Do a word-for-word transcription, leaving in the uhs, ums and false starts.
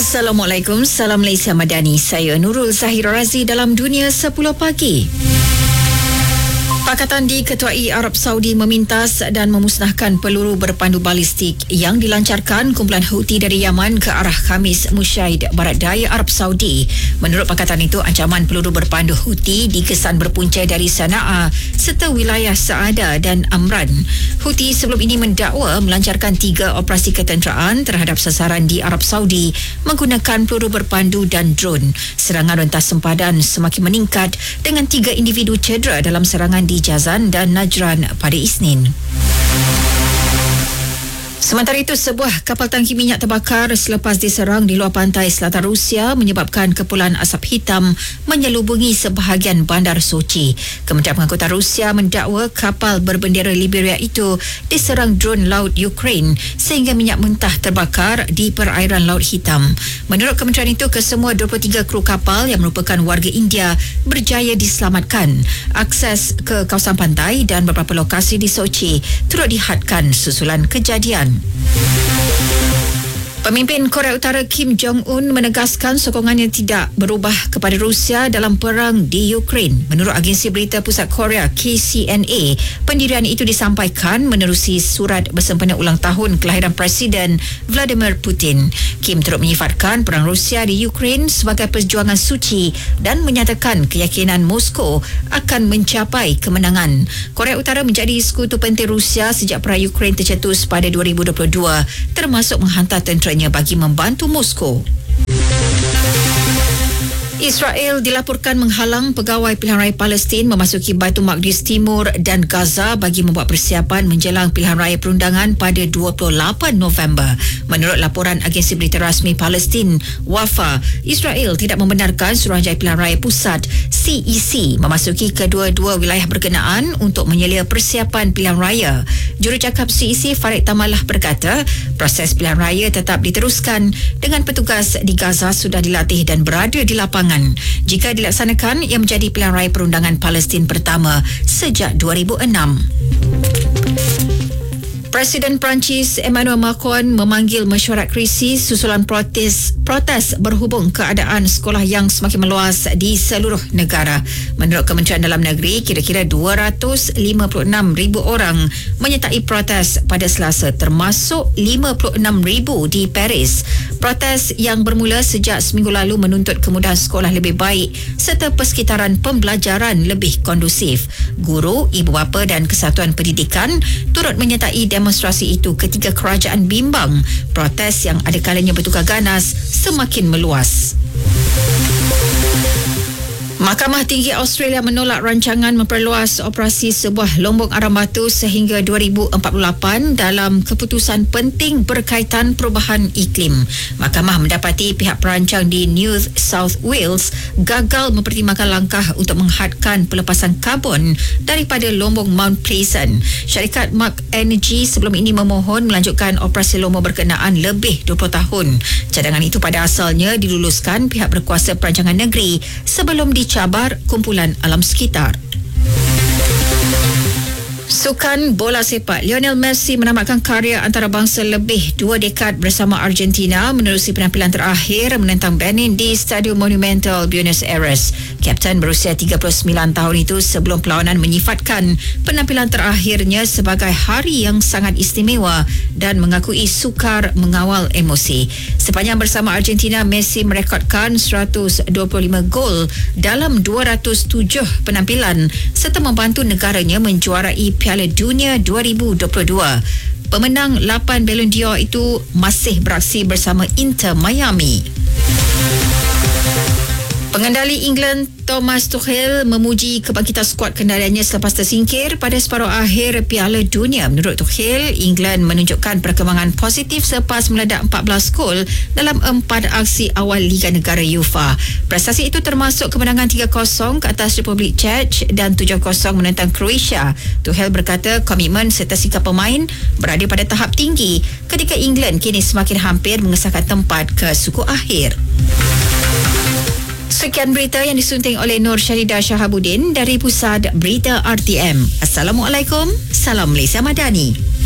Assalamualaikum, salam Malaysia Madani. Saya Nurul Zahira Razi dalam Dunia sepuluh Pagi. Pakatan diketuai Arab Saudi memintas dan memusnahkan peluru berpandu balistik yang dilancarkan kumpulan Houthi dari Yaman ke arah Khamis Mushaid, barat daya Arab Saudi. Menurut pakatan itu, ancaman peluru berpandu Houthi dikesan berpunca dari Sana'a serta wilayah Saada dan Amran. Houthi sebelum ini mendakwa melancarkan tiga operasi ketenteraan terhadap sasaran di Arab Saudi menggunakan peluru berpandu dan drone. Serangan rentas sempadan semakin meningkat dengan tiga individu cedera dalam serangan di Jazan dan Najran pada Isnin. Sementara itu, sebuah kapal tangki minyak terbakar selepas diserang di luar pantai selatan Rusia menyebabkan kepulan asap hitam menyelubungi sebahagian bandar Sochi. Kementerian Pengangkutan Rusia mendakwa kapal berbendera Liberia itu diserang drone laut Ukraine sehingga minyak mentah terbakar di perairan Laut Hitam. Menurut kementerian itu, kesemua dua puluh tiga kru kapal yang merupakan warga India berjaya diselamatkan. Akses ke kawasan pantai dan beberapa lokasi di Sochi turut dihadkan susulan kejadian. Pemimpin Korea Utara Kim Jong-un menegaskan sokongannya tidak berubah kepada Rusia dalam perang di Ukraine. Menurut agensi berita pusat Korea K C N A, pendirian itu disampaikan menerusi surat bersempena ulang tahun kelahiran Presiden Vladimir Putin. Kim turut menyifatkan perang Rusia di Ukraine sebagai perjuangan suci dan menyatakan keyakinan Moskow akan mencapai kemenangan. Korea Utara menjadi sekutu penting Rusia sejak perang Ukraine tercetus pada dua ribu dua puluh dua, termasuk menghantar tentera bagi membantu Moskow. Israel dilaporkan menghalang pegawai pilihan raya Palestin memasuki Baitul Maqdis Timur dan Gaza bagi membuat persiapan menjelang pilihan raya perundangan pada dua puluh lapan November. Menurut laporan agensi berita rasmi Palestin, Wafa, Israel tidak membenarkan Suruhanjaya Pilihan Raya Pusat C E C memasuki kedua-dua wilayah berkenaan untuk menyelia persiapan pilihan raya. Jurucakap C E C Farid Tamalah berkata, proses pilihan raya tetap diteruskan dengan petugas di Gaza sudah dilatih dan berada di lapangan. Jika dilaksanakan, ia menjadi pilihan raya perundangan Palestin pertama sejak dua ribu enam. Presiden Perancis Emmanuel Macron memanggil mesyuarat krisis susulan protes protes berhubung keadaan sekolah yang semakin meluas di seluruh negara. Menurut Kementerian Dalam Negeri, kira-kira dua ratus lima puluh enam ribu orang menyertai protes pada Selasa, termasuk lima puluh enam ribu di Paris. Protes yang bermula sejak seminggu lalu menuntut kemudahan sekolah lebih baik serta persekitaran pembelajaran lebih kondusif. Guru, ibu bapa dan kesatuan pendidikan turut menyertai demonstrasi itu ketika kerajaan bimbang protes yang ada kalanya bertukar ganas semakin meluas. Mahkamah Tinggi Australia menolak rancangan memperluas operasi sebuah lombong arang batu sehingga dua ribu empat puluh lapan dalam keputusan penting berkaitan perubahan iklim. Mahkamah mendapati pihak perancang di New South Wales gagal mempertimbangkan langkah untuk menghadkan pelepasan karbon daripada lombong Mount Pleasant. Syarikat Mark Energy sebelum ini memohon melanjutkan operasi lombong berkenaan lebih dua puluh tahun. Cadangan itu pada asalnya diluluskan pihak berkuasa perancangan negeri sebelum di cabar kumpulan alam sekitar. Sukan bola sepak, Lionel Messi menamatkan karya antarabangsa lebih dua dekad bersama Argentina menerusi penampilan terakhir menentang Benin di Stadium Monumental Buenos Aires. Kapten berusia tiga puluh sembilan tahun itu sebelum perlawanan menyifatkan penampilan terakhirnya sebagai hari yang sangat istimewa dan mengakui sukar mengawal emosi. Sepanjang bersama Argentina, Messi merekodkan seratus dua puluh lima gol dalam dua ratus tujuh penampilan serta membantu negaranya menjuarai Piala Dunia dua ribu dua puluh dua. Pemenang lapan Ballon d'Or itu masih beraksi bersama Inter Miami. Pengendali England Thomas Tuchel memuji kebangkitan skuad kendaliannya selepas tersingkir pada separuh akhir Piala Dunia. Menurut Tuchel, England menunjukkan perkembangan positif selepas meledak empat belas gol dalam empat aksi awal Liga Negara UEFA. Prestasi itu termasuk kemenangan tiga kosong ke atas Republik Czech dan tujuh kosong menentang Croatia. Tuchel berkata komitmen serta sikap pemain berada pada tahap tinggi ketika England kini semakin hampir mengesahkan tempat ke suku akhir. Sekian berita yang disunting oleh Nur Syaridah Shahabuddin dari Pusat Berita R T M. Assalamualaikum, salam Malaysia Madani.